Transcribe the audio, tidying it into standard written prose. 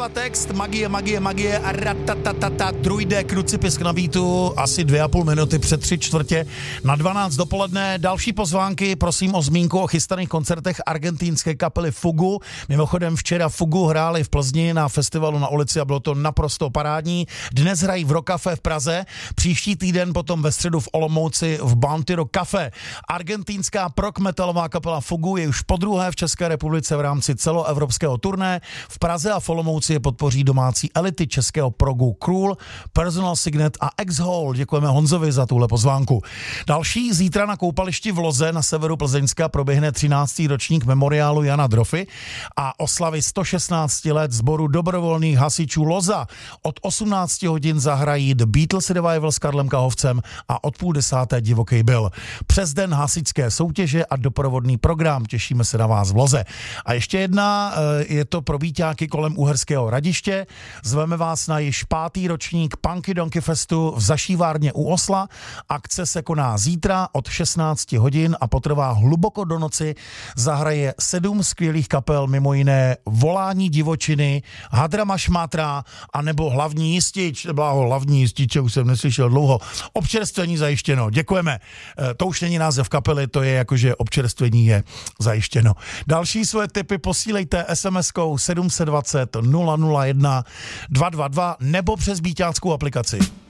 Kapela Text, magie a ratatatata, trojde, krucipisk na beatu, asi 2,5 minuty před 3:45 dopoledne. Další pozvánky, prosím o zmínku o chystaných koncertech argentínské kapely Fugu. Mimochodem včera Fugu hráli v Plzni na festivalu na ulici a bylo to naprosto parádní. Dnes hrají v Rock Café v Praze, příští týden potom ve středu v Olomouci v Bounty Rock Café. Argentínská prog metalová kapela Fugu je už podruhé v České republice v rámci celoevropského turné. V Praze a v Olomouci je podpoří domácí elity českého progu Krůl, Personal Signet a X-Hole. Děkujeme Honzovi za tuhle pozvánku. Další zítra na koupališti v Loze na severu Plzeňska proběhne 13. ročník memoriálu Jana Drofy a oslavy 116 let sboru dobrovolných hasičů Loza. Od 18 hodin zahrají The Beatles Revival s Karlem Kahovcem a od 9:30 Divoký Bill. Přes den hasičské soutěže a doprovodný program. Těšíme se na vás v Loze. A ještě jedna, je to pro víťáky kolem Uherského Hradiště. Zveme vás na již 5. ročník Punky Donkey Festu v Zašívárně u Osla. Akce se koná zítra od 16 hodin a potrvá hluboko do noci. Zahraje 7 skvělých kapel, mimo jiné Volání divočiny, Hadrama Šmátra a nebo Hlavní jistič. Hlavní jističe už jsem neslyšel dlouho. Občerstvení zajištěno. Děkujeme. To už není název kapely, to je jakože občerstvení je zajištěno. Další svoje tipy posílejte SMS-kou 720 001 222 nebo přes Bíťáckou aplikaci.